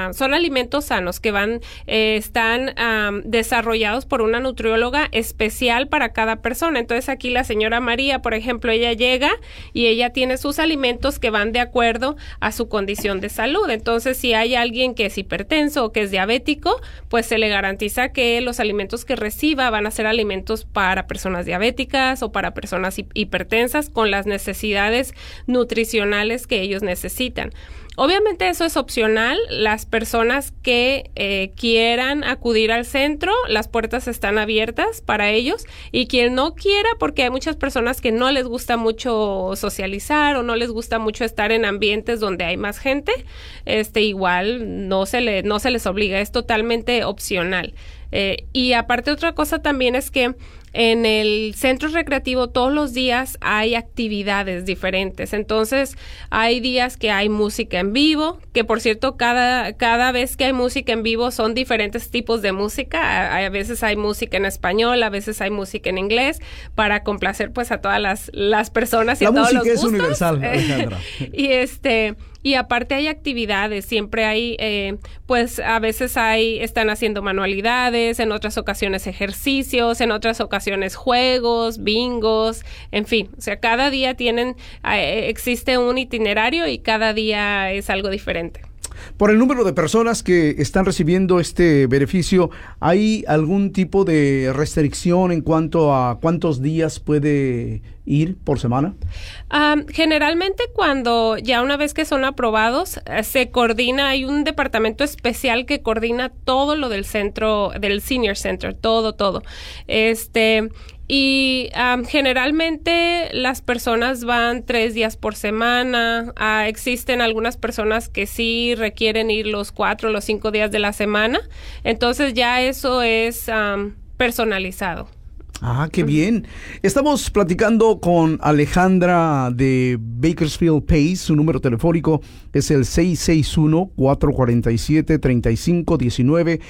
son alimentos sanos que están desarrollados por una nutrióloga especial para cada persona. Entonces aquí la señora María, por ejemplo, ella llega y ella tiene sus alimentos que van de acuerdo a su condición de salud. Entonces, si hay alguien que es hipertenso o que es diabético, pues se le garantiza que los alimentos que reciba van a ser alimentos para personas diabéticas o para personas hipertensas con las necesidades nutricionales que ellos necesitan. Obviamente eso es opcional. Las personas que quieran acudir al centro, las puertas están abiertas para ellos, y quien no quiera, porque hay muchas personas que no les gusta mucho socializar o no les gusta mucho estar en ambientes donde hay más gente, igual no se les obliga, es totalmente opcional. Y aparte otra cosa también es que en el centro recreativo todos los días hay actividades diferentes. Entonces hay días que hay música en vivo, que por cierto cada vez que hay música en vivo son diferentes tipos de música. A veces hay música en español, a veces hay música en inglés, para complacer pues a todas las personas y a todos los gustos. La música es universal, Alejandra. Y aparte hay actividades, siempre hay, pues a veces están haciendo manualidades, en otras ocasiones ejercicios, en otras ocasiones juegos, bingos, en fin. O sea, cada día existe un itinerario y cada día es algo diferente. Por el número de personas que están recibiendo este beneficio, ¿hay algún tipo de restricción en cuanto a cuántos días puede ir por semana? Generalmente cuando ya una vez que son aprobados, se coordina, hay un departamento especial que coordina todo lo del centro, del Senior Center, todo. Y generalmente las personas van 3 días por semana. Existen algunas personas que sí requieren ir los 4 o los 5 días de la semana. Entonces ya eso es personalizado. Ah, qué bien. Estamos platicando con Alejandra de Bakersfield Pace. Su número telefónico es el 661-447-3519.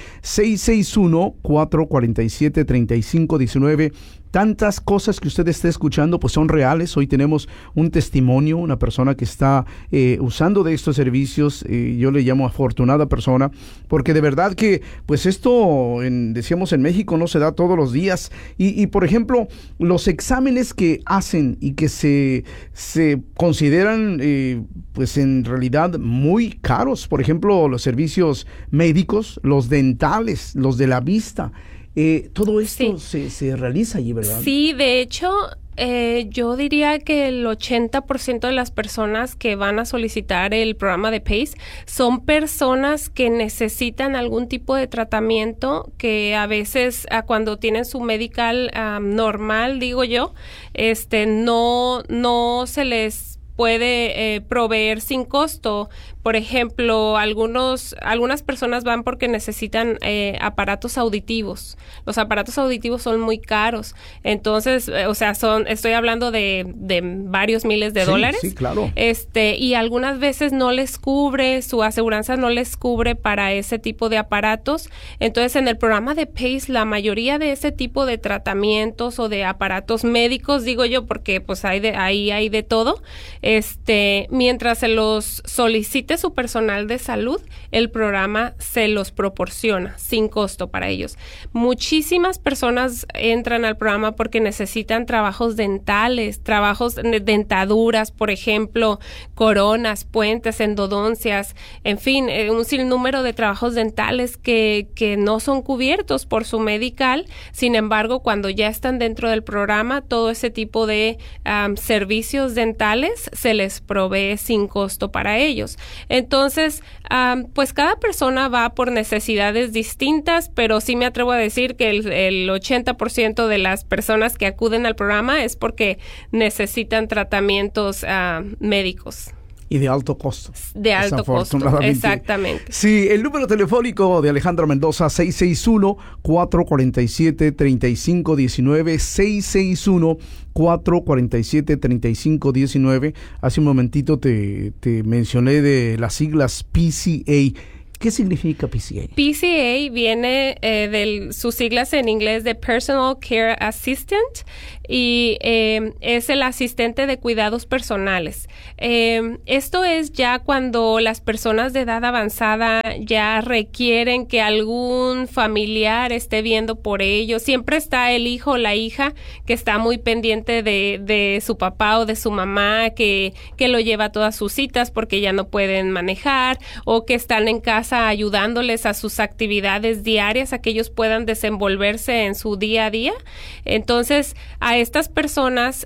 661-447-3519. Tantas cosas que usted esté escuchando pues son reales. Hoy tenemos un testimonio, una persona que está usando de estos servicios. Yo le llamo afortunada persona, porque de verdad que pues esto, decíamos en México, no se da todos los días. Y por ejemplo, los exámenes que hacen y que se consideran pues en realidad muy caros. Por ejemplo, los servicios médicos, los dentales, los de la vista. Todo esto se realiza allí, ¿verdad? Sí, de hecho, yo diría que el 80% de las personas que van a solicitar el programa de PACE son personas que necesitan algún tipo de tratamiento, que a veces cuando tienen su medical normal, digo yo, no se les puede proveer sin costo. Por ejemplo, algunas personas van porque necesitan aparatos auditivos. Los aparatos auditivos son muy caros. Entonces, estoy hablando de varios miles de dólares. Sí, claro. Y algunas veces no les cubre, su aseguranza no les cubre para ese tipo de aparatos. Entonces, en el programa de PACE, la mayoría de ese tipo de tratamientos o de aparatos médicos, digo yo, porque pues hay de todo, mientras se los solicite su personal de salud, el programa se los proporciona sin costo para ellos. Muchísimas personas entran al programa porque necesitan trabajos dentales, trabajos de dentaduras, por ejemplo, coronas, puentes, endodoncias, en fin, un sinnúmero de trabajos dentales que no son cubiertos por su medical. Sin embargo, cuando ya están dentro del programa, todo ese tipo de servicios dentales se les provee sin costo para ellos. Entonces, pues cada persona va por necesidades distintas, pero sí me atrevo a decir que el 80% de las personas que acuden al programa es porque necesitan tratamientos médicos. Y de alto costo. De alto costo, exactamente. Sí, el número telefónico de Alejandra Mendoza, 661-447-3519, 661-447-3519. Hace un momentito te mencioné de las siglas PCA. ¿Qué significa PCA? PCA viene de sus siglas en inglés de Personal Care Assistant y es el asistente de cuidados personales. Esto es ya cuando las personas de edad avanzada ya requieren que algún familiar esté viendo por ellos. Siempre está el hijo o la hija que está muy pendiente de su papá o de su mamá, que lo lleva a todas sus citas porque ya no pueden manejar, o que están en casa ayudándoles a sus actividades diarias, a que ellos puedan desenvolverse en su día a día. Entonces, a estas personas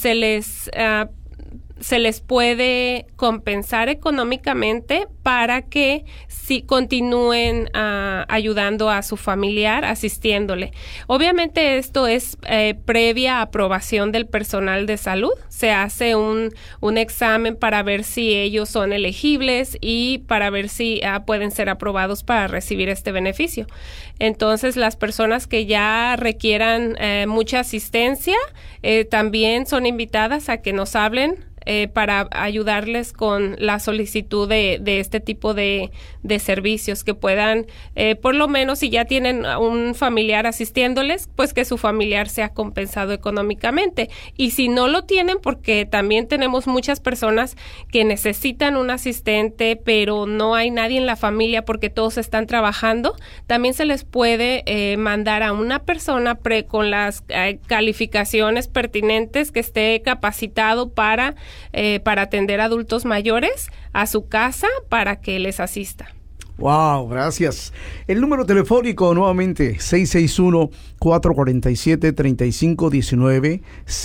se les puede compensar económicamente para que sí continúen ayudando a su familiar, asistiéndole. Obviamente esto es previa aprobación del personal de salud. Se hace un examen para ver si ellos son elegibles y para ver si pueden ser aprobados para recibir este beneficio. Entonces, las personas que ya requieran mucha asistencia también son invitadas a que nos hablen para ayudarles con la solicitud de este tipo de servicios, que puedan, por lo menos si ya tienen un familiar asistiéndoles, pues que su familiar sea compensado económicamente. Y si no lo tienen, porque también tenemos muchas personas que necesitan un asistente, pero no hay nadie en la familia porque todos están trabajando, también se les puede mandar a una persona con las calificaciones pertinentes, que esté capacitado para atender a adultos mayores a su casa para que les asista. Wow, gracias. El número telefónico nuevamente 661-447-3519,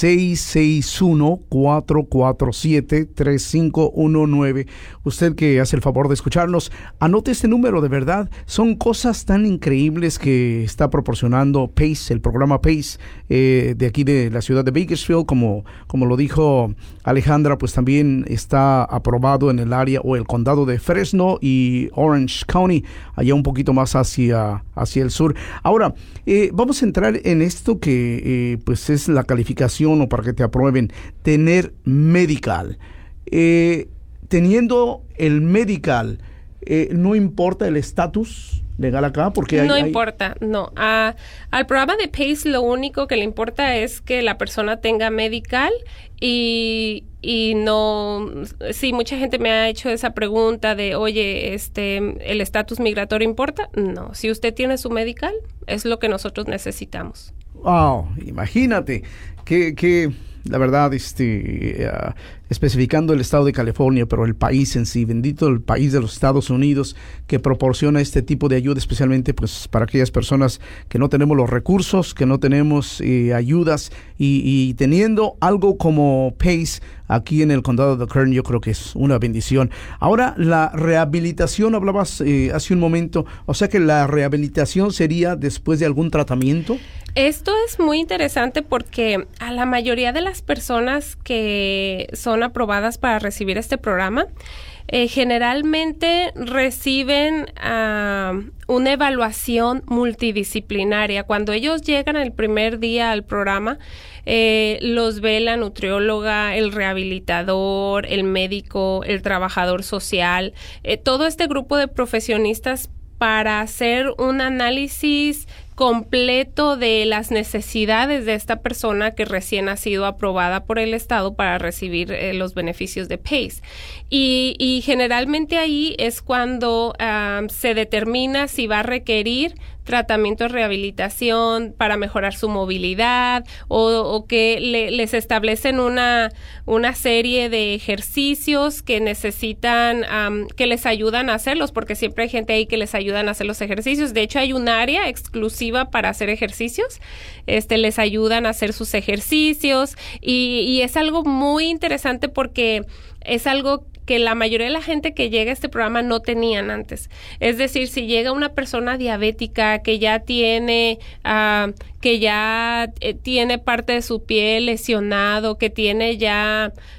661-447-3519. Usted que hace el favor de escucharnos, anote este número, de verdad. Son cosas tan increíbles que está proporcionando PACE, el programa PACE de aquí de la ciudad de Bakersfield, como lo dijo Alejandra, pues también está aprobado en el área o el condado de Fresno y Orange County, allá un poquito más hacia el sur. Ahora, vamos a entrar en esto que pues es la calificación, o para que te aprueben, tener medical. Teniendo el medical, no importa el estatus legal acá, porque importa, no. Al programa de PACE lo único que le importa es que la persona tenga medical y no. Sí, mucha gente me ha hecho esa pregunta de, oye, ¿el estatus migratorio importa? No, si usted tiene su medical, es lo que nosotros necesitamos. Wow, imagínate que la verdad, especificando el estado de California, pero el país en sí, bendito el país de los Estados Unidos, que proporciona este tipo de ayuda, especialmente pues para aquellas personas que no tenemos los recursos, que no tenemos ayudas, y teniendo algo como PACE aquí en el condado de Kern, yo creo que es una bendición. Ahora, la rehabilitación, hablabas hace un momento, o sea que la rehabilitación sería después de algún tratamiento. Esto es muy interesante porque a la mayoría de las personas que son aprobadas para recibir este programa, generalmente reciben una evaluación multidisciplinaria. Cuando ellos llegan el primer día al programa, los ve la nutrióloga, el rehabilitador, el médico, el trabajador social, todo este grupo de profesionistas para hacer un análisis completo de las necesidades de esta persona que recién ha sido aprobada por el Estado para recibir los beneficios de PACE. Y generalmente ahí es cuando se determina si va a requerir tratamiento de rehabilitación para mejorar su movilidad, o que les establecen una serie de ejercicios que necesitan, que les ayudan a hacerlos, porque siempre hay gente ahí que les ayudan a hacer los ejercicios. De hecho, hay un área exclusiva para hacer ejercicios. Les ayudan a hacer sus ejercicios, y es algo muy interesante porque es algo que la mayoría de la gente que llega a este programa no tenían antes. Es decir, si llega una persona diabética que ya tiene tiene parte de su piel lesionado, que tiene ya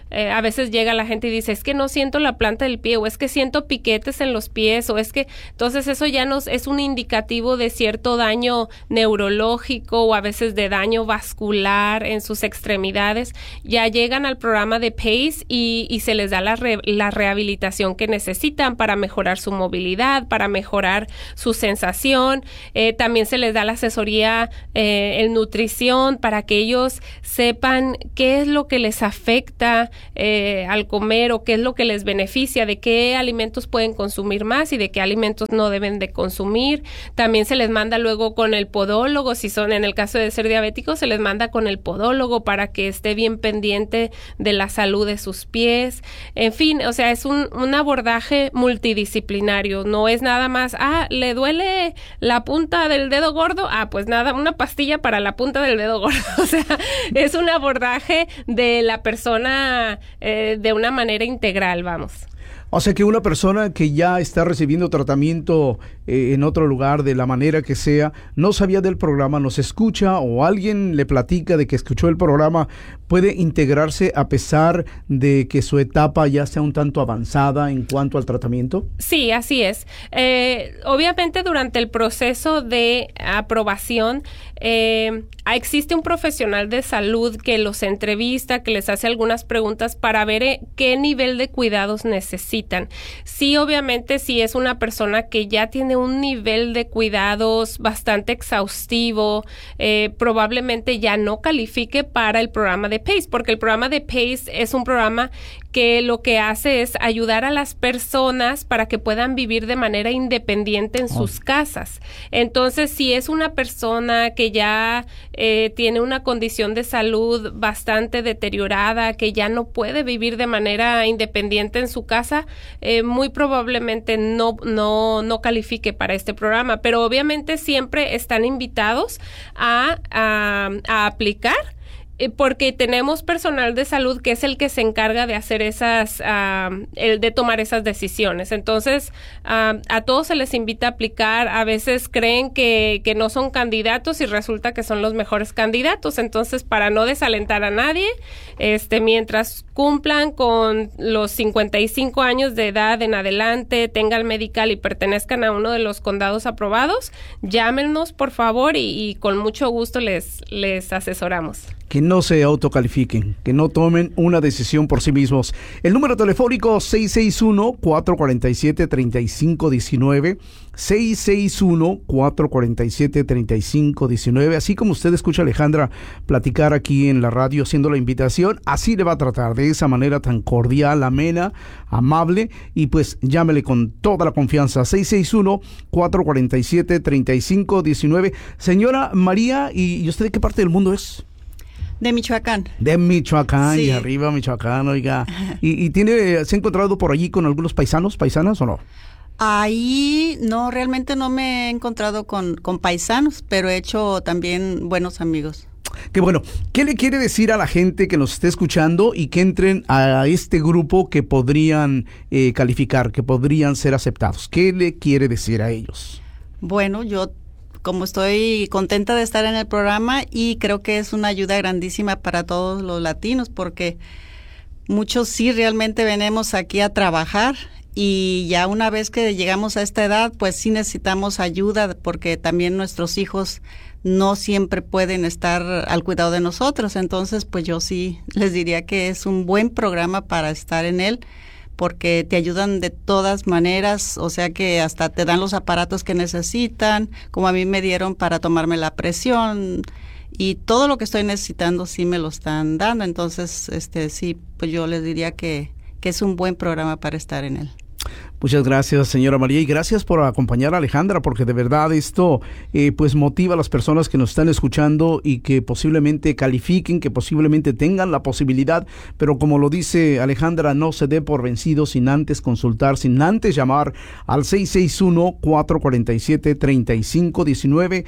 a veces llega la gente y dice, es que no siento la planta del pie, o es que siento piquetes en los pies, o es que, entonces eso ya nos es un indicativo de cierto daño neurológico o a veces de daño vascular en sus extremidades. Ya llegan al programa de PACE y se les da la rehabilitación que necesitan para mejorar su movilidad, para mejorar su sensación. También se les da la asesoría en nutrición para que ellos sepan qué es lo que les afecta al comer o qué es lo que les beneficia, de qué alimentos pueden consumir más y de qué alimentos no deben de consumir. También se les manda luego con el podólogo, si son en el caso de ser diabéticos, se les manda con el podólogo para que esté bien pendiente de la salud de sus pies. En fin, o sea, es un abordaje multidisciplinario, no es nada más, ¿le duele la punta del dedo gordo? Pues nada, una pastilla para la punta del dedo gordo. O sea, es un abordaje de la persona de una manera integral, vamos. O sea que una persona que ya está recibiendo tratamiento en otro lugar, de la manera que sea, no sabía del programa, nos escucha o alguien le platica de que escuchó el programa, puede integrarse a pesar de que su etapa ya sea un tanto avanzada en cuanto al tratamiento. Sí, así es. Obviamente durante el proceso de aprobación existe un profesional de salud que los entrevista, que les hace algunas preguntas para ver qué nivel de cuidados necesitan. Sí, obviamente, si es una persona que ya tiene un nivel de cuidados bastante exhaustivo, probablemente ya no califique para el programa de PACE, porque el programa de PACE es un programa que lo que hace es ayudar a las personas para que puedan vivir de manera independiente en sus casas. Entonces, si es una persona que ya tiene una condición de salud bastante deteriorada, que ya no puede vivir de manera independiente en su casa, muy probablemente no califique para este programa. Pero obviamente siempre están invitados a aplicar, porque tenemos personal de salud que es el que se encarga de hacer de tomar esas decisiones. Entonces, a todos se les invita a aplicar. A veces creen que no son candidatos y resulta que son los mejores candidatos. Entonces, para no desalentar a nadie, mientras cumplan con los 55 años de edad en adelante, tengan medical y pertenezcan a uno de los condados aprobados, llámenos, por favor, y con mucho gusto les asesoramos. Que no se autocalifiquen, que no tomen una decisión por sí mismos. El número telefónico 661-447-3519, 661-447-3519. Así como usted escucha a Alejandra platicar aquí en la radio haciendo la invitación, así le va a tratar, de esa manera tan cordial, amena, amable, y pues llámele con toda la confianza. 661-447-3519. Señora María, ¿y usted de qué parte del mundo es? De Michoacán. De Michoacán, sí. Y arriba Michoacán, oiga. ¿Y se ha encontrado por allí con algunos paisanas o no? Ahí no, realmente no me he encontrado con paisanos, pero he hecho también buenos amigos. Qué bueno. ¿Qué le quiere decir a la gente que nos esté escuchando y que entren a este grupo que podrían calificar, que podrían ser aceptados? ¿Qué le quiere decir a ellos? Bueno, yo como estoy contenta de estar en el programa y creo que es una ayuda grandísima para todos los latinos, porque muchos sí realmente venimos aquí a trabajar y ya una vez que llegamos a esta edad, pues sí necesitamos ayuda, porque también nuestros hijos no siempre pueden estar al cuidado de nosotros. Entonces, pues yo sí les diría que es un buen programa para estar en él, porque te ayudan de todas maneras, o sea que hasta te dan los aparatos que necesitan, como a mí me dieron para tomarme la presión, y todo lo que estoy necesitando sí me lo están dando. Entonces, sí, pues yo les diría que es un buen programa para estar en él. Muchas gracias, señora María, y gracias por acompañar a Alejandra, porque de verdad esto pues motiva a las personas que nos están escuchando y que posiblemente califiquen, que posiblemente tengan la posibilidad, pero como lo dice Alejandra, no se dé por vencido sin antes consultar, sin antes llamar al 661-447-3519,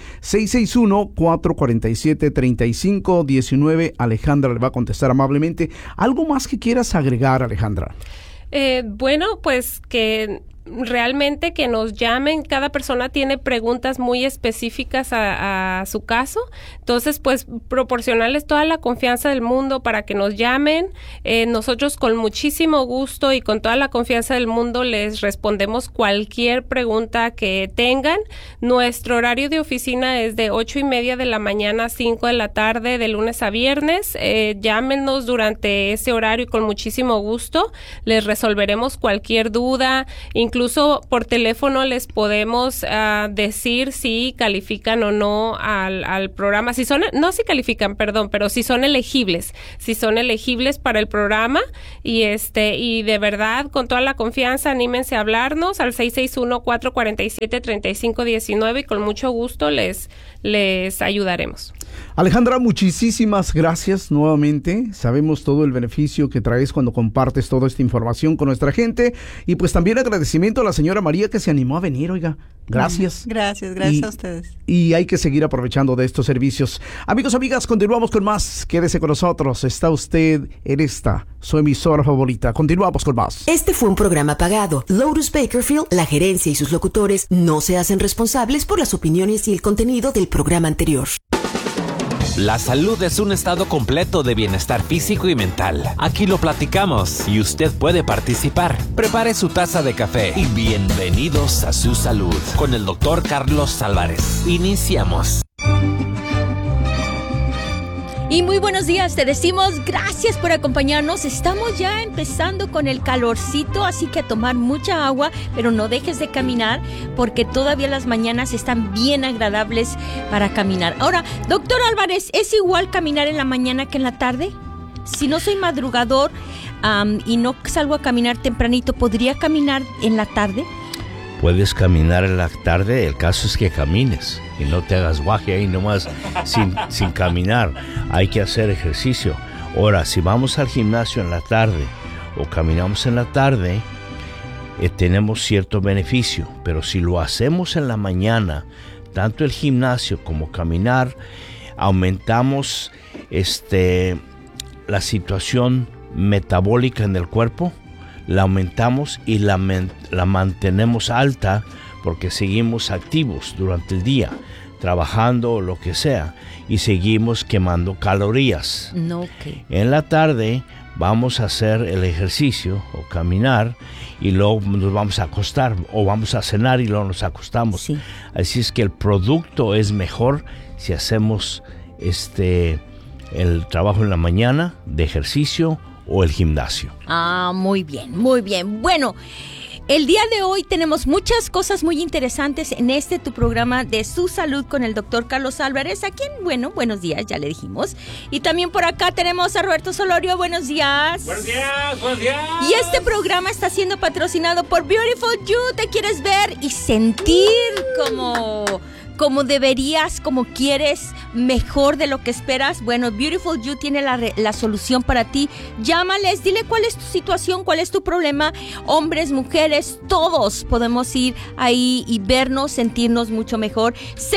661-447-3519. Alejandra le va a contestar amablemente. ¿Algo más que quieras agregar, Alejandra? Bueno, pues que realmente que nos llamen. Cada persona tiene preguntas muy específicas a su caso, entonces pues proporcionarles toda la confianza del mundo para que nos llamen. Nosotros con muchísimo gusto y con toda la confianza del mundo les respondemos cualquier pregunta que tengan. Nuestro horario de oficina es de 8:30 de la mañana a 5 de la tarde, de lunes a viernes. Llámenos durante ese horario y con muchísimo gusto les resolveremos cualquier duda. Incluso por teléfono les podemos decir si califican o no al programa. Si califican, pero si son elegibles para el programa. Y de verdad, con toda la confianza, anímense a hablarnos al 661-447-3519 y con mucho gusto les ayudaremos. Alejandra, muchísimas gracias nuevamente. Sabemos todo el beneficio que traes cuando compartes toda esta información con nuestra gente. Y pues también agradecimiento a la señora María que se animó a venir, oiga. Gracias. Gracias a ustedes. Y hay que seguir aprovechando de estos servicios. Amigos, amigas, continuamos con más. Quédese con nosotros. Está usted en esta, su emisora favorita. Continuamos con más. Este fue un programa pagado. Lotus Bakerfield, la gerencia y sus locutores no se hacen responsables por las opiniones y el contenido del programa anterior. La salud es un estado completo de bienestar físico y mental. Aquí lo platicamos y usted puede participar. Prepare su taza de café y bienvenidos a Su Salud con el Dr. Carlos Álvarez. Iniciamos. Y muy buenos días, te decimos gracias por acompañarnos. Estamos ya empezando con el calorcito, así que a tomar mucha agua, pero no dejes de caminar porque todavía las mañanas están bien agradables para caminar. Ahora, doctor Álvarez, ¿es igual caminar en la mañana que en la tarde? Si no soy madrugador y no salgo a caminar tempranito, ¿podría caminar en la tarde? Puedes caminar en la tarde, el caso es que camines y no te hagas guaje ahí nomás sin caminar. Hay que hacer ejercicio. Ahora, si vamos al gimnasio en la tarde o caminamos en la tarde, tenemos cierto beneficio, pero si lo hacemos en la mañana, tanto el gimnasio como caminar, aumentamos la situación metabólica en el cuerpo, la aumentamos y la mantenemos alta porque seguimos activos durante el día, trabajando o lo que sea, y seguimos quemando calorías. No, okay. En la tarde vamos a hacer el ejercicio o caminar y luego nos vamos a acostar o vamos a cenar y luego nos acostamos. Sí. Así es que el producto es mejor si hacemos el trabajo en la mañana de ejercicio o el gimnasio. Muy bien, muy bien. Bueno, el día de hoy tenemos muchas cosas muy interesantes en tu programa de Su Salud con el doctor Carlos Álvarez, a quien, buenos días, ya le dijimos. Y también por acá tenemos a Roberto Solorio, buenos días. Buenos días, buenos días. Y este programa está siendo patrocinado por Beautiful You. Te quieres ver y sentir como deberías, como quieres, mejor de lo que esperas. Bueno, Beautiful You tiene la solución para ti. Llámales, dile cuál es tu situación, cuál es tu problema. Hombres, mujeres, todos podemos ir ahí y vernos, sentirnos mucho mejor.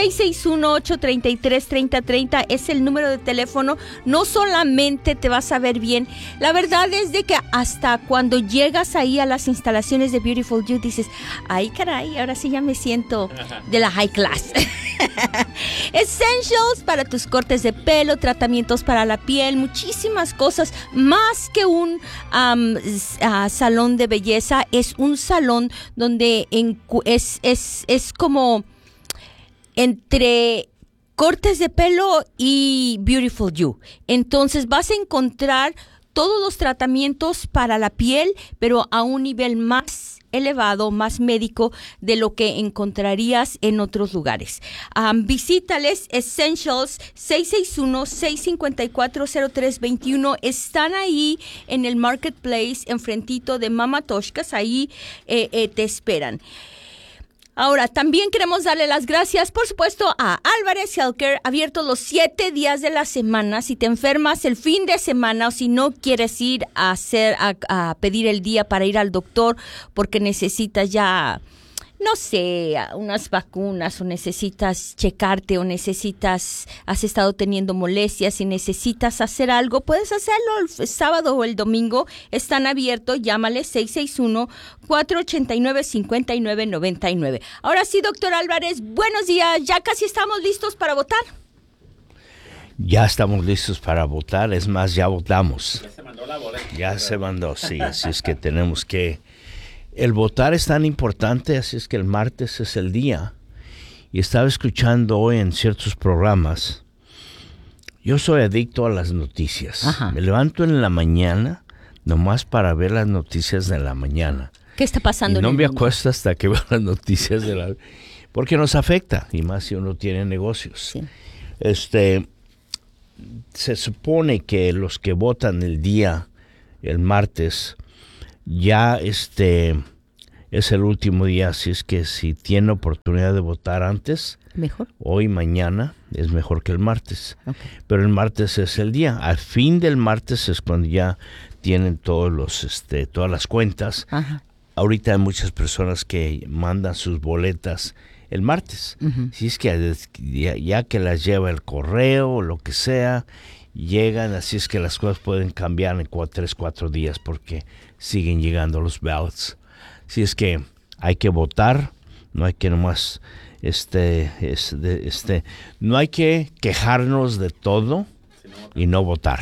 661-833-3030 es el número de teléfono. No solamente te vas a ver bien, la verdad es de que hasta cuando llegas ahí a las instalaciones de Beautiful You dices, ay caray, ahora sí ya me siento de la high class. Essentials para tus cortes de pelo, tratamientos para la piel, muchísimas cosas, más que un salón de belleza. Es un salón donde es como entre cortes de pelo y Beautiful You. Entonces vas a encontrar todos los tratamientos para la piel, pero a un nivel más elevado, más médico de lo que encontrarías en otros lugares. Visítales, Essentials, 661-654-0321. Están ahí en el Marketplace, enfrentito de Mama Toshkas. Ahí te esperan. Ahora, también queremos darle las gracias, por supuesto, a Álvarez Healthcare, abierto los 7 días de la semana. Si te enfermas el fin de semana o si no quieres ir a pedir el día para ir al doctor porque necesitas ya no sé, unas vacunas o necesitas checarte o has estado teniendo molestias y necesitas hacer algo, puedes hacerlo el sábado o el domingo. Están abiertos, llámale 661-489-5999. Ahora sí, doctor Álvarez, buenos días. Ya casi estamos listos para votar. Ya estamos listos para votar, es más, ya votamos. Ya se mandó la boleta. Ya se mandó, sí, así es que tenemos que... El votar es tan importante, así es que el martes es el día. Y estaba escuchando hoy en ciertos programas, yo soy adicto a las noticias. Ajá. Me levanto en la mañana, nomás para ver las noticias de la mañana. ¿Qué está pasando? Y no me acuesto hasta que veo las noticias porque nos afecta, y más si uno tiene negocios. Sí. Se supone que los que votan el martes, ya es el último día, así es que si tiene oportunidad de votar antes, mejor. Hoy, mañana, es mejor que el martes. Okay. Pero el martes es el día. Al fin del martes es cuando ya tienen todas las cuentas. Ajá. Ahorita hay muchas personas que mandan sus boletas el martes. Uh-huh. Si es que ya que las lleva el correo o lo que sea, llegan, así es que las cosas pueden cambiar en 3-4 días porque siguen llegando los ballots. Así es que hay que votar, no hay que nomás no hay que quejarnos de todo y no votar.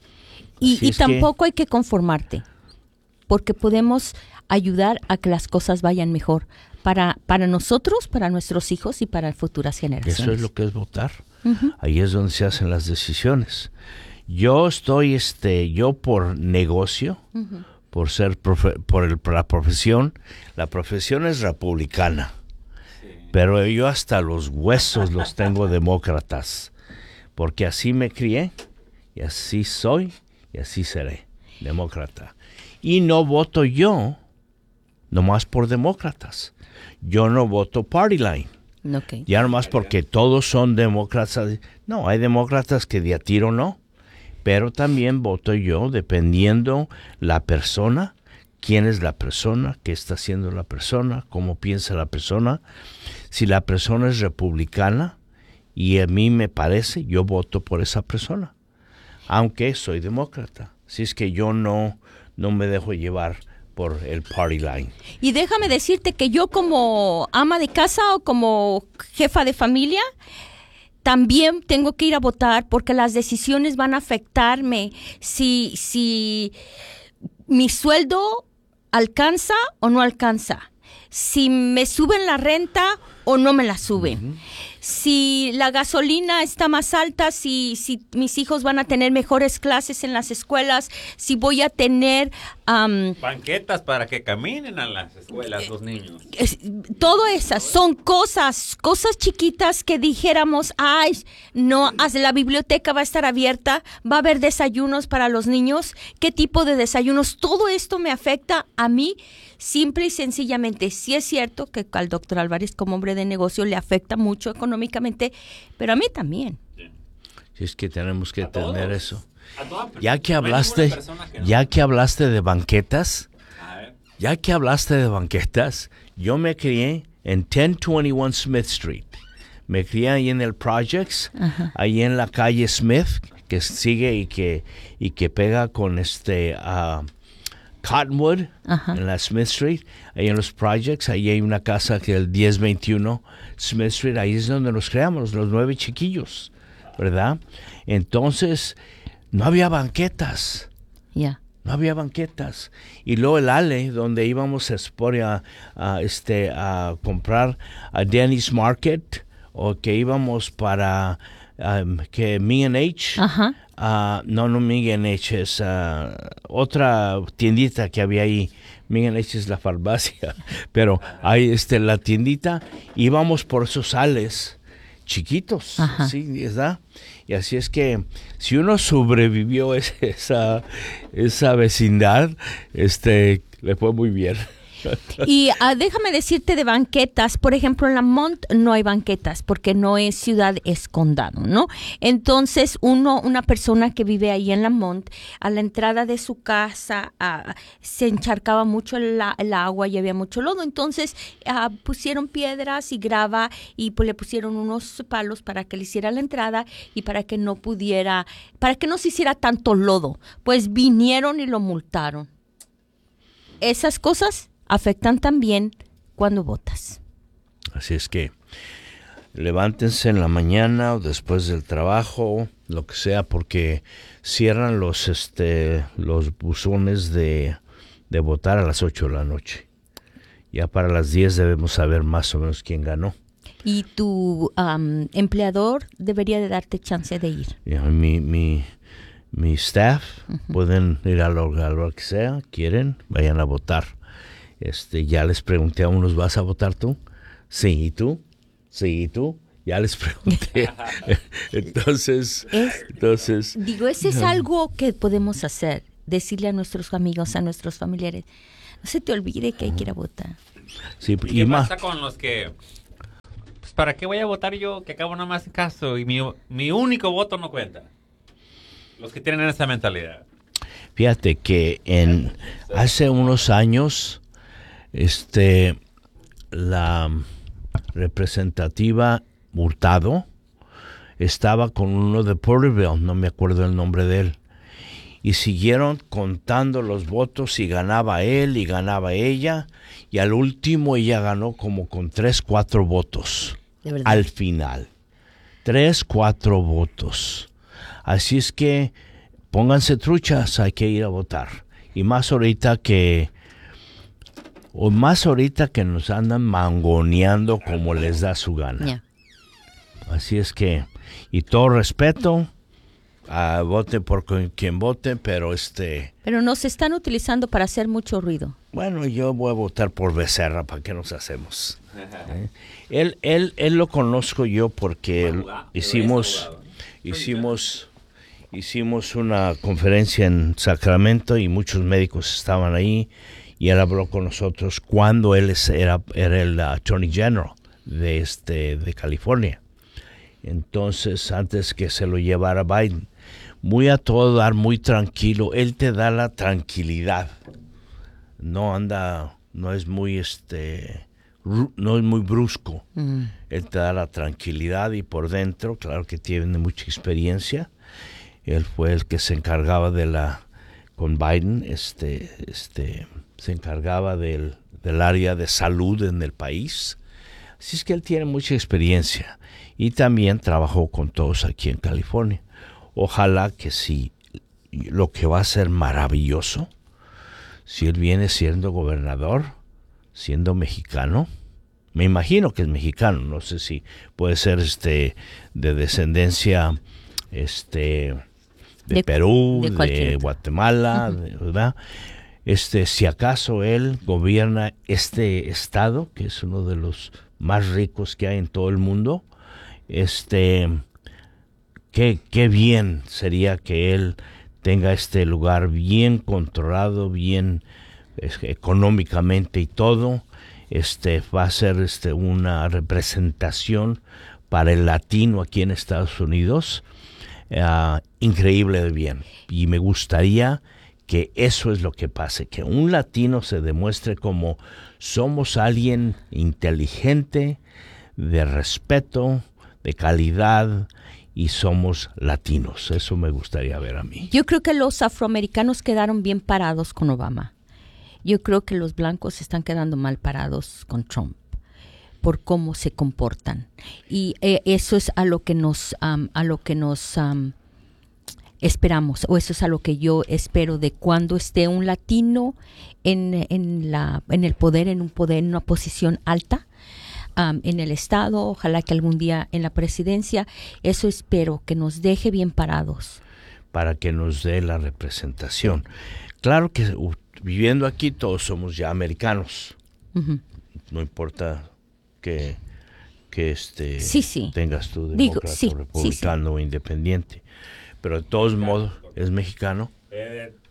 Y tampoco hay que conformarte, porque podemos ayudar a que las cosas vayan mejor para nosotros, para nuestros hijos y para futuras generaciones. Eso es lo que es votar. Uh-huh. Ahí es donde se hacen las decisiones. Yo estoy, yo por negocio, uh-huh, por ser la profesión. La profesión es republicana, sí, pero yo hasta los huesos los tengo demócratas, porque así me crié y así soy y así seré, demócrata. Y no voto yo nomás por demócratas. Yo no voto party line. Okay. Ya nomás porque todos son demócratas. No, hay demócratas que de a tiro no. Pero también voto yo dependiendo la persona, quién es la persona, qué está haciendo la persona, cómo piensa la persona. Si la persona es republicana y a mí me parece, yo voto por esa persona. Aunque soy demócrata. Así es que yo no me dejo llevar por el party line. Y déjame decirte que yo como ama de casa o como jefa de familia, también tengo que ir a votar porque las decisiones van a afectarme. Si mi sueldo alcanza o no alcanza. Si me suben la renta o no me la suben. Uh-huh. Si la gasolina está más alta, si mis hijos van a tener mejores clases en las escuelas, si voy a tener... banquetas para que caminen a las escuelas los niños. Todo esas son cosas chiquitas que dijéramos, no, la biblioteca va a estar abierta, va a haber desayunos para los niños, ¿qué tipo de desayunos? Todo esto me afecta a mí. Simple y sencillamente, sí es cierto que al doctor Álvarez como hombre de negocio le afecta mucho económicamente, pero a mí también. Sí, es que tenemos que tener eso. Ya que hablaste de banquetas, yo me crié en 1021 Smith Street. Me crié ahí en el Projects, ajá, ahí en la calle Smith, que sigue y que pega con Cottonwood, ajá, en la Smith Street, ahí en los Projects, ahí hay una casa que es el 1021 Smith Street, ahí es donde nos creamos, los 9 chiquillos, ¿verdad? Entonces, no había banquetas. Ya. Yeah. No había banquetas. Y luego el Ale, donde íbamos a comprar a Denny's Market, o que íbamos para que M&H, ajá, no M&H, es otra tiendita que había ahí. M&H es la farmacia, pero ahí la tiendita, íbamos por esos ales chiquitos, ajá, sí, ¿verdad? Y así es que si uno sobrevivió esa vecindad, le fue muy bien. Y déjame decirte de banquetas, por ejemplo, en Lamont no hay banquetas porque no es ciudad, es condado, ¿no? Entonces, una persona que vive ahí en Lamont, a la entrada de su casa se encharcaba mucho el agua y había mucho lodo, entonces pusieron piedras y grava y pues le pusieron unos palos para que le hiciera la entrada y para que no se hiciera tanto lodo, pues vinieron y lo multaron. Esas cosas afectan también cuando votas. Así es que levántense en la mañana o después del trabajo, lo que sea, porque cierran los buzones de votar a las 8 de la noche. Ya para las 10 debemos saber más o menos quién ganó. Y tu empleador debería de darte chance de ir. Mi staff pueden ir a lo que sea, quieren, vayan a votar. Ya les pregunté a unos, ¿vas a votar tú? Sí, ¿y tú? Sí, ¿y tú? Ya les pregunté. Entonces... Digo, ese es algo que podemos hacer, decirle a nuestros amigos, a nuestros familiares, no se te olvide que hay que ir a votar. Sí, ¿Qué pasa con los que... Pues, ¿para qué voy a votar yo que acabo nada más en caso y mi único voto no cuenta? Los que tienen esa mentalidad. Fíjate que hace unos años... la representativa Hurtado estaba con uno de Porterville, no me acuerdo el nombre de él, y siguieron contando los votos y ganaba él y ganaba ella, y al último ella ganó como con 3-4 votos. ¿De verdad? Al final 3-4 votos. Así es que pónganse truchas, hay que ir a votar, y más ahorita que nos andan mangoneando como les da su gana. Yeah. Así es que, y todo respeto, vote por quien vote, pero Pero nos están utilizando para hacer mucho ruido. Bueno, yo voy a votar por Becerra, ¿para qué nos hacemos? Él lo conozco yo porque hicimos una conferencia en Sacramento y muchos médicos estaban ahí. Y él habló con nosotros cuando él era el Attorney General de California. Entonces, antes que se lo llevara Biden, muy a todo dar, muy tranquilo. Él te da la tranquilidad. No es muy brusco. Él te da la tranquilidad y por dentro, claro que tiene mucha experiencia. Él fue el que se encargaba con Biden, se encargaba del área de salud en el país. Así es que él tiene mucha experiencia y también trabajó con todos aquí en California. Ojalá que sí, lo que va a ser maravilloso, si él viene siendo gobernador, siendo mexicano, me imagino que es mexicano, no sé si puede ser de descendencia de Perú, de Guatemala, ¿verdad? Si acaso él gobierna este estado, que es uno de los más ricos que hay en todo el mundo, qué bien sería que él tenga este lugar bien controlado, bien económicamente y todo. Va a ser una representación para el latino aquí en Estados Unidos, increíble de bien. Y me gustaría que eso es lo que pase, que un latino se demuestre como somos alguien inteligente, de respeto, de calidad, y somos latinos. Eso me gustaría ver a mí. Yo creo que los afroamericanos quedaron bien parados con Obama. Yo creo que los blancos están quedando mal parados con Trump por cómo se comportan. Y eso es a lo que nos esperamos, o eso es a lo que yo espero de cuando esté un latino en el poder, en una posición alta, en el estado, ojalá que algún día en la presidencia. Eso espero, que nos deje bien parados. Para que nos dé la representación. Claro que viviendo aquí todos somos ya americanos. Uh-huh. No importa que sí. tengas tu demócrata, republicano o independiente. Pero de todos modos, ¿es mexicano?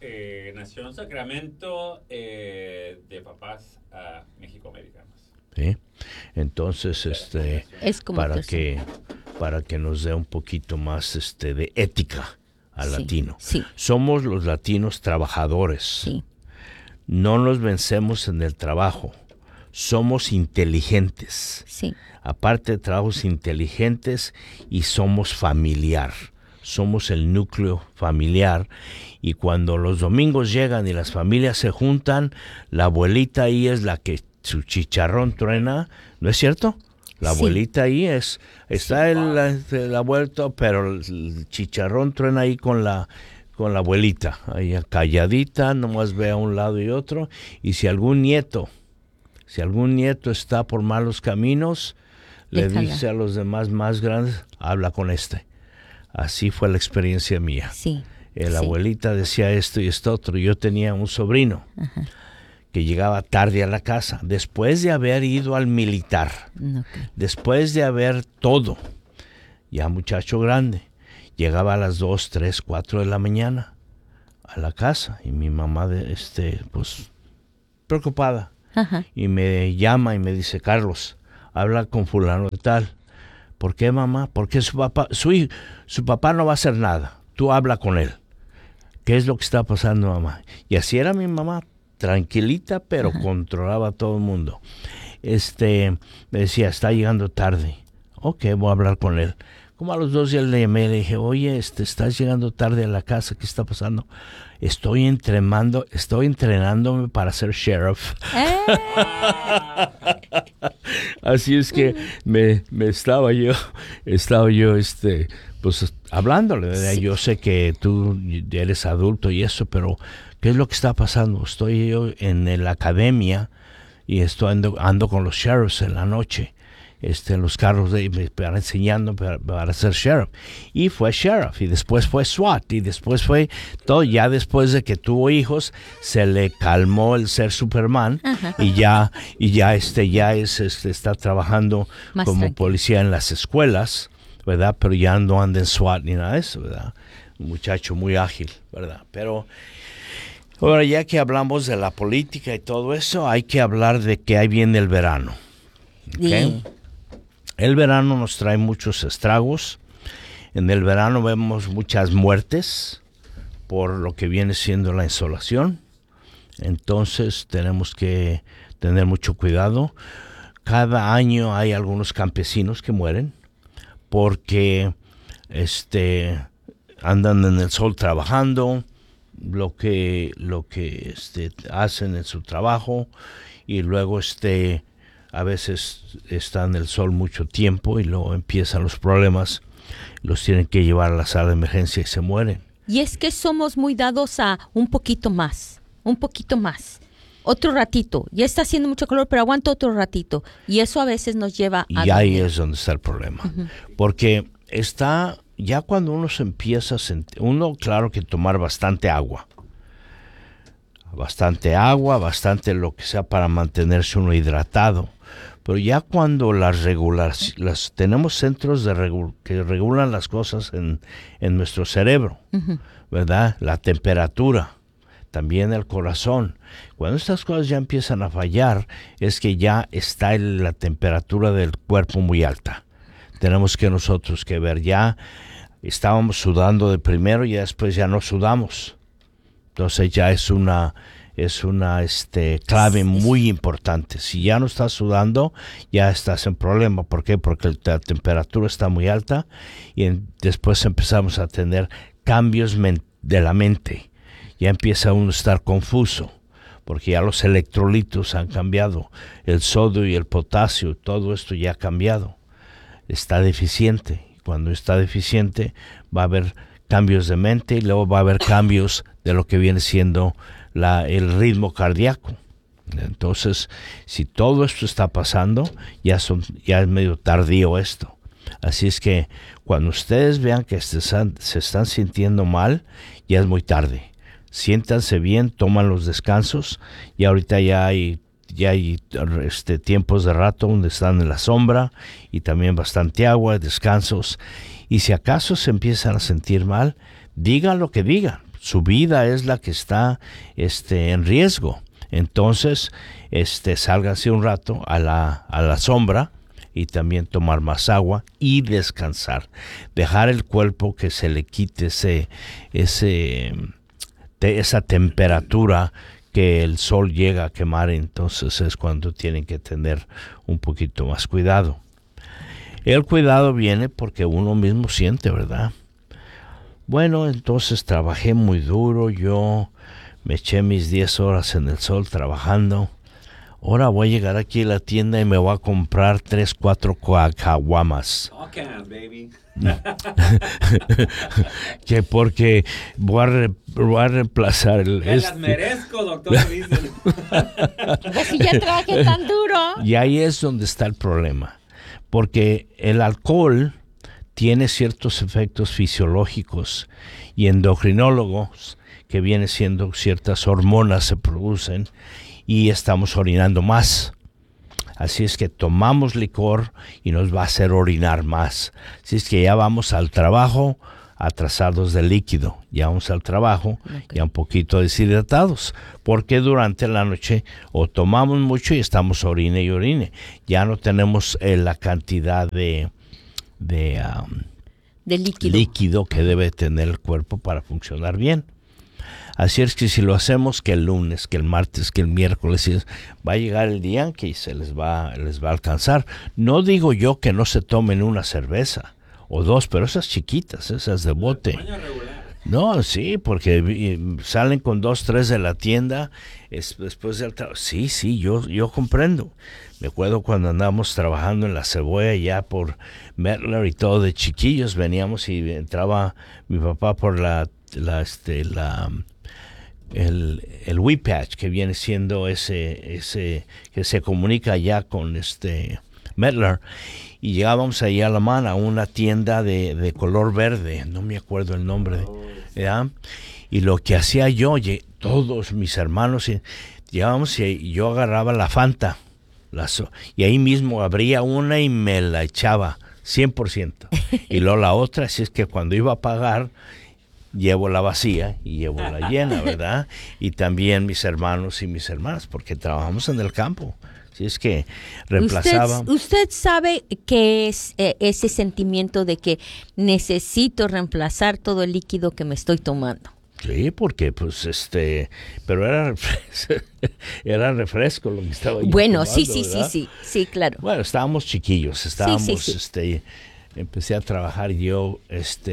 nació en Sacramento, de papás mexicoamericanos. ¿Sí? Entonces, Es como para que nos dé un poquito más de ética al latino. Sí. Somos los latinos trabajadores. Sí. No nos vencemos en el trabajo. Somos inteligentes. Sí. Aparte de trabajos inteligentes, y somos familiar. Somos el núcleo familiar. Y cuando los domingos llegan y las familias se juntan, la abuelita ahí es la que su chicharrón truena, ¿no es cierto? La abuelita ahí está el abuelo, pero el chicharrón truena ahí con la abuelita, ahí calladita, nomás ve a un lado y otro. Y si algún nieto está por malos caminos, le dice a los demás más grandes, habla con este. Así fue la experiencia mía. Sí. La abuelita decía esto y esto otro. Yo tenía un sobrino que llegaba tarde a la casa, después de haber ido al militar, después de haber todo, ya muchacho grande, llegaba a las 2, 3, 4 de la mañana a la casa, y mi mamá, pues, preocupada, y me llama y me dice, Carlos, habla con fulano de tal. ¿Por qué, mamá? Porque su papá no va a hacer nada, tú habla con él. ¿Qué es lo que está pasando, mamá? Y así era mi mamá, tranquilita, pero controlaba a todo el mundo. Me decía, está llegando tarde. Ok, voy a hablar con él. Como a los 2 días le llamé y le dije, oye, estás llegando tarde a la casa, ¿qué está pasando? Estoy entrenándome para ser sheriff. Así es que me estaba yo, pues hablándole, ¿verdad? Yo sé que tú eres adulto y eso, pero ¿qué es lo que está pasando? Estoy yo en la academia y ando con los sheriffs en la noche, en los carros para enseñando para ser sheriff. Y fue sheriff, y después fue SWAT, y después fue todo. Ya después de que tuvo hijos, se le calmó el ser Superman, y ya está trabajando más como tranquilo. Policía en las escuelas, ¿verdad? Pero ya no anda en SWAT ni nada de eso, ¿verdad? Un muchacho muy ágil, ¿verdad? Pero ahora, ya que hablamos de la política y todo eso, hay que hablar de que ahí viene el verano. ¿Okay? El verano nos trae muchos estragos. En el verano vemos muchas muertes por lo que viene siendo la insolación. Entonces tenemos que tener mucho cuidado. Cada año hay algunos campesinos que mueren porque andan en el sol trabajando, lo que hacen en su trabajo, y luego a veces está en el sol mucho tiempo y luego empiezan los problemas, los tienen que llevar a la sala de emergencia y se mueren. Y es que somos muy dados a un poquito más, otro ratito, ya está haciendo mucho calor, pero aguanta otro ratito, y eso a veces nos lleva a... Y ahí es donde está el problema, porque ya cuando uno se empieza a sentir, claro que tomar bastante agua, bastante lo que sea para mantenerse uno hidratado. Pero ya cuando tenemos centros que regulan las cosas en nuestro cerebro, ¿verdad? La temperatura, también el corazón. Cuando estas cosas ya empiezan a fallar, es que ya está la temperatura del cuerpo muy alta. Tenemos que nosotros que ver, ya estábamos sudando de primero y después ya no sudamos. Entonces ya es una clave muy importante. Si ya no estás sudando, ya estás en problema. ¿Por qué? Porque la temperatura está muy alta y después empezamos a tener cambios de la mente. Ya empieza uno a estar confuso porque ya los electrolitos han cambiado. El sodio y el potasio, todo esto ya ha cambiado. Está deficiente. Cuando está deficiente va a haber cambios de mente y luego va a haber cambios de lo que viene siendo el ritmo cardíaco. Entonces, si todo esto está pasando, ya es medio tardío esto. Así es que cuando ustedes vean que se están sintiendo mal, ya es muy tarde. Siéntanse bien, toman los descansos, y ahorita ya hay tiempos de rato donde están en la sombra y también bastante agua, descansos. Y si acaso se empiezan a sentir mal, digan lo que digan. su vida es la que está en riesgo. Entonces, sálganse un rato a la sombra y también tomar más agua y descansar. Dejar el cuerpo que se le quite esa temperatura que el sol llega a quemar. Entonces es cuando tienen que tener un poquito más cuidado. El cuidado viene porque uno mismo siente, ¿verdad? Bueno, entonces trabajé muy duro, yo me eché mis 10 horas en el sol trabajando. Ahora voy a llegar aquí a la tienda y me voy a comprar 3, 4 caguamas. Baby. Que porque voy a reemplazar el... Me las merezco, doctor. Pues si ya trabajé tan duro. Y ahí es donde está el problema. Porque el alcohol tiene ciertos efectos fisiológicos y endocrinólogos que vienen siendo ciertas hormonas se producen y estamos orinando más. Así es que tomamos licor y nos va a hacer orinar más. Así es que ya vamos al trabajo atrasados de líquido. Ya vamos al trabajo ya un poquito deshidratados. Porque durante la noche o tomamos mucho y estamos orine y orine. Ya no tenemos la cantidad de líquido que debe tener el cuerpo para funcionar bien. Así es que si lo hacemos que el lunes, que el martes, que el miércoles, va a llegar el día en que se les va a alcanzar. No digo yo que no se tomen una cerveza o 2, pero esas chiquitas, esas de bote. No, sí, porque salen con 2, 3 de la tienda después del trabajo. Sí, yo comprendo. Me acuerdo cuando andábamos trabajando en la Cebolla ya por Mettler y todo de chiquillos, veníamos y entraba mi papá por el Whippatch, que viene siendo ese que se comunica ya con Mettler, y llegábamos ahí a la mano a una tienda de color verde, no me acuerdo el nombre, ¿ya? Y lo que hacía yo, todos mis hermanos, llegábamos y yo agarraba la Fanta, y ahí mismo abría una y me la echaba 100%, y luego la otra, así es que cuando iba a pagar, llevo la vacía y llevo la llena, ¿verdad? Y también mis hermanos y mis hermanas, porque trabajamos en el campo. Así es que reemplazaba. ¿Usted sabe qué es ese sentimiento de que necesito reemplazar todo el líquido que me estoy tomando? Sí, porque pero era refresco lo que estaba yo bueno, tomando, sí, claro. Bueno, estábamos chiquillos, empecé a trabajar yo,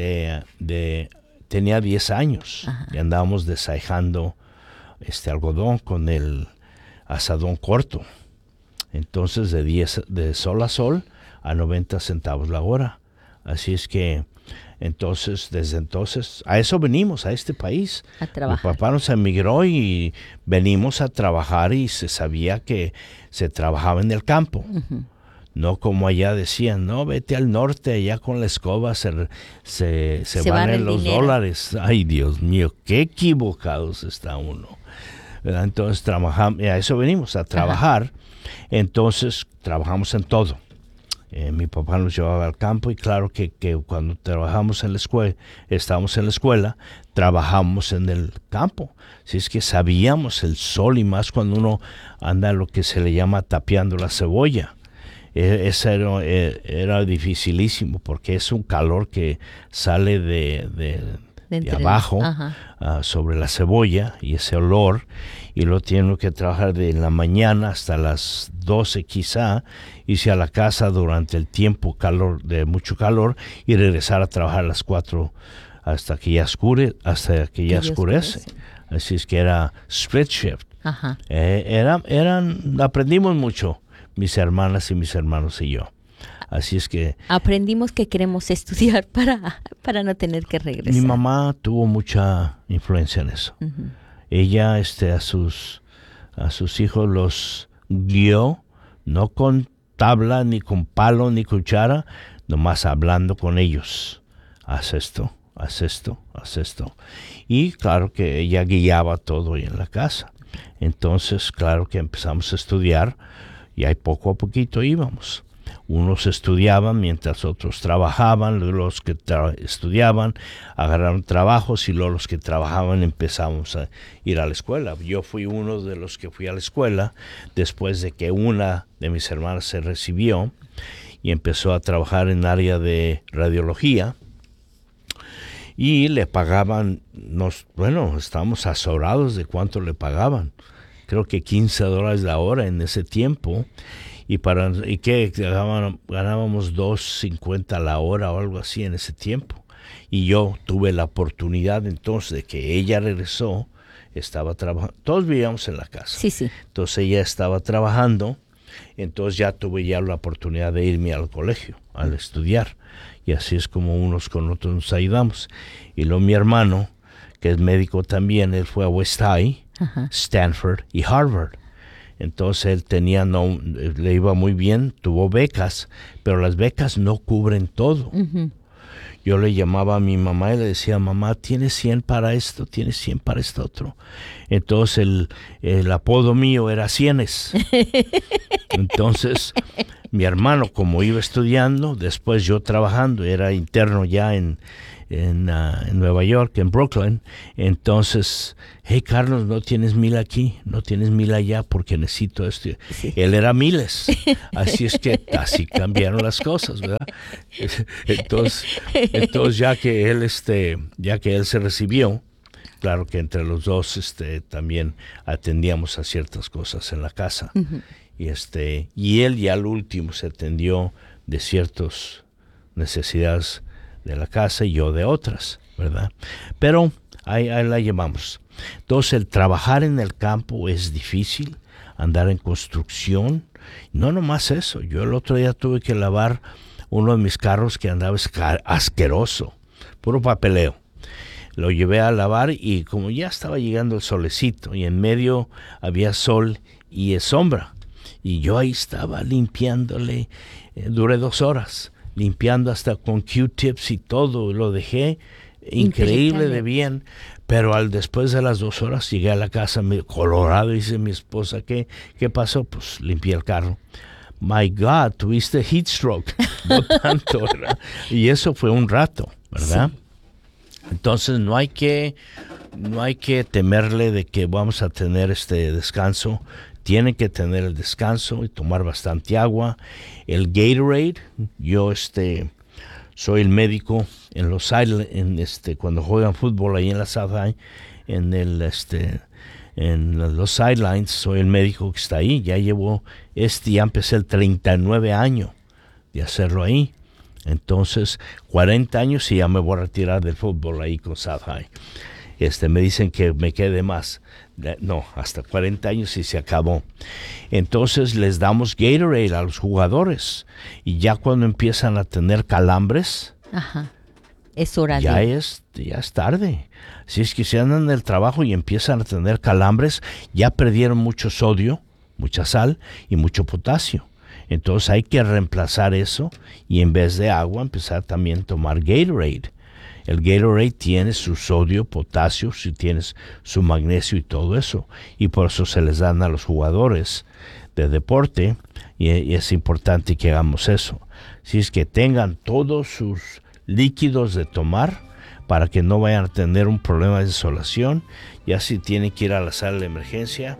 tenía 10 años. Ajá. Y andábamos desahijando algodón con el asadón corto. Entonces de sol a sol a 90 centavos la hora. Así es que desde entonces a eso venimos a este país. A trabajar. Mi papá nos emigró y venimos a trabajar y se sabía que se trabajaba en el campo. Uh-huh. No como allá decían, no, vete al norte, allá con la escoba se van en los dinero. Dólares. Ay, Dios mío, qué equivocados está uno. ¿Verdad? Entonces trabajamos, a eso venimos, a trabajar. Ajá. Entonces trabajamos en todo. Mi papá nos llevaba al campo y claro que cuando trabajamos en la escuela, estábamos en la escuela, trabajamos en el campo. Así es que sabíamos el sol y más cuando uno anda lo que se le llama tapeando la cebolla. Eso era dificilísimo porque es un calor que sale de abajo sobre la cebolla y ese olor, y lo tienen que trabajar de la mañana hasta las 12 quizá, irse a la casa durante el tiempo de mucho calor y regresar a trabajar a las 4 hasta que ya oscurece. Así es que era split shift. Ajá. Aprendimos mucho, mis hermanas y mis hermanos y yo. Así es que aprendimos que queremos estudiar para no tener que regresar. Mi mamá tuvo mucha influencia en eso. Uh-huh. Ella a sus hijos los guió, no con tabla, ni con palo, ni cuchara, nomás hablando con ellos. Haz esto, haz esto, haz esto. Y claro que ella guiaba todo ahí en la casa. Entonces, claro que empezamos a estudiar y ahí poco a poquito íbamos. Unos estudiaban mientras otros trabajaban, los que estudiaban agarraron trabajos y luego los que trabajaban empezamos a ir a la escuela. Yo fui uno de los que fui a la escuela después de que una de mis hermanas se recibió y empezó a trabajar en área de radiología. Y le pagaban, estábamos azorados de cuánto le pagaban. Creo que $15 la hora en ese tiempo. Y que ganábamos $2.50 la hora o algo así en ese tiempo. Y yo tuve la oportunidad entonces de que ella regresó, estaba trabajando. Todos vivíamos en la casa. Sí, sí. Entonces ella estaba trabajando, entonces ya tuve la oportunidad de irme al colegio, al estudiar. Y así es como unos con otros nos ayudamos. Y luego mi hermano, que es médico también, él fue a West High, Stanford y Harvard. Entonces él le iba muy bien, tuvo becas, pero las becas no cubren todo. Yo le llamaba a mi mamá y le decía, mamá, ¿tienes 100 para esto? ¿Tienes 100 para esto otro? Entonces el apodo mío era Cienes. Entonces mi hermano, como iba estudiando, después yo trabajando, era interno ya en Nueva York, en Brooklyn. Entonces, hey Carlos, no tienes 1,000 aquí, no tienes 1,000 allá porque necesito esto. Sí. Él era miles, así es que así cambiaron las cosas, ¿verdad? Entonces ya que él se recibió, claro que entre los dos también atendíamos a ciertas cosas en la casa. Y él ya al último se atendió de ciertas necesidades de la casa y yo de otras, ¿verdad? Pero ahí la llevamos. Entonces el trabajar en el campo es difícil, andar en construcción, no nomás eso. Yo el otro día tuve que lavar uno de mis carros que andaba asqueroso, puro papeleo. Lo llevé a lavar y como ya estaba llegando el solecito y en medio había sol y sombra, y yo ahí estaba limpiándole, duré 2 horas. Limpiando hasta con Q-tips y todo, lo dejé increíble de bien, pero después de las 2 horas llegué a la casa colorado y dice mi esposa, ¿qué pasó? Pues limpié el carro. My God, tuviste heat stroke, no tanto, ¿verdad? Y eso fue un rato, ¿verdad? Sí. Entonces no hay que temerle de que vamos a tener este descanso. Tienen que tener el descanso y tomar bastante agua. El Gatorade, yo soy el médico en los cuando juegan fútbol ahí en la South High, en los sidelines, soy el médico que está ahí. Ya ya empecé el 39 años de hacerlo ahí. Entonces, 40 años y ya me voy a retirar del fútbol ahí con South High. Me dicen que me quede más. No, hasta 40 años y se acabó. Entonces les damos Gatorade a los jugadores. Y ya cuando empiezan a tener calambres, es hora ya es tarde. Si es que se andan en el trabajo y empiezan a tener calambres, ya perdieron mucho sodio, mucha sal y mucho potasio. Entonces hay que reemplazar eso y en vez de agua empezar también a tomar Gatorade. El Gatorade tiene su sodio, potasio, si tienes su magnesio y todo eso. Y por eso se les dan a los jugadores de deporte y es importante que hagamos eso. Si es que tengan todos sus líquidos de tomar para que no vayan a tener un problema de insolación. Ya si tienen que ir a la sala de emergencia,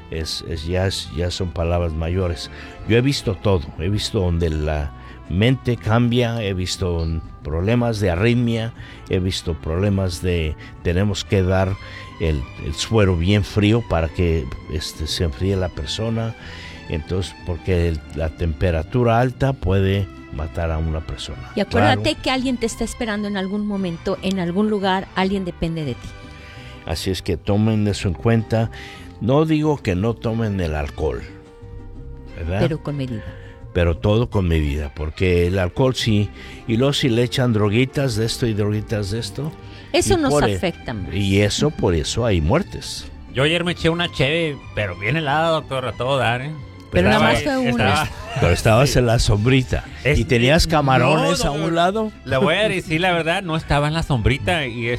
ya son palabras mayores. Yo he visto todo, he visto donde la mente cambia, he visto problemas de arritmia, he visto problemas tenemos que dar el suero bien frío para que se enfríe la persona. Entonces, porque la temperatura alta puede matar a una persona. Y acuérdate que alguien te está esperando en algún momento, en algún lugar, alguien depende de ti. Así es que tomen eso en cuenta. No digo que no tomen el alcohol, ¿verdad? Pero con medida. Pero todo con medida, porque el alcohol sí, y luego si le echan droguitas de esto y droguitas de esto. Eso nos afecta más. Y por eso hay muertes. Yo ayer me eché una cheve, pero bien helada, doctor, a todo dar, ¿eh? Pero nada más fue una. Pero estabas en la sombrita. ¿Y tenías camarones a un lado? Le voy a decir la verdad, no estaba en la sombrita. Y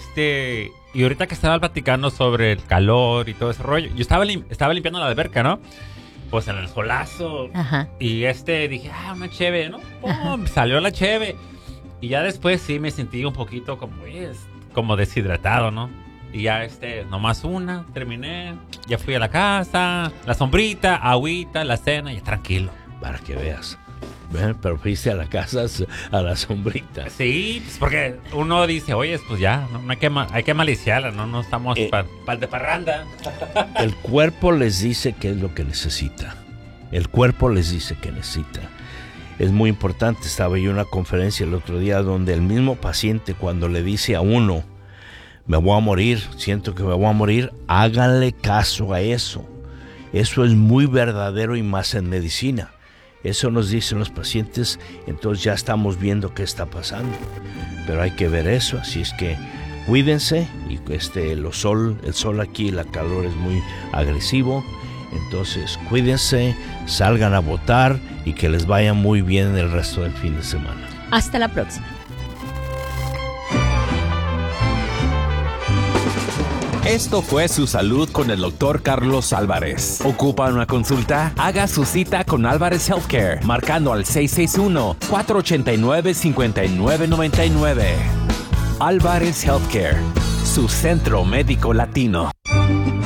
ahorita que estaba platicando sobre el calor y todo ese rollo, yo estaba limpiando la alberca, ¿no? pues en el solazo. Ajá. Y dije, una cheve, ¿no? ¡Pum! Salió la cheve. Y ya después sí me sentí un poquito como deshidratado, ¿no? Y ya nomás una, terminé. Ya fui a la casa, la sombrita, agüita, la cena, y tranquilo. Para que veas. Pero fuiste a la casa, a la sombrita. Sí, pues porque uno dice, oye, pues ya, no hay que maliciarla, no estamos para el de parranda. El cuerpo les dice qué es lo que necesita. El cuerpo les dice que necesita. Es muy importante. Estaba yo en una conferencia el otro día donde el mismo paciente, cuando le dice a uno, me voy a morir, siento que me voy a morir, háganle caso a eso. Eso es muy verdadero y más en medicina. Eso nos dicen los pacientes, entonces ya estamos viendo qué está pasando. Pero hay que ver eso, así es que cuídense. Y el sol aquí, la calor es muy agresivo. Entonces cuídense, salgan a votar y que les vaya muy bien el resto del fin de semana. Hasta la próxima. Esto fue Su Salud con el Dr. Carlos Álvarez. ¿Ocupa una consulta? Haga su cita con Álvarez Healthcare, marcando al 661-489-5999. Álvarez Healthcare, su centro médico latino.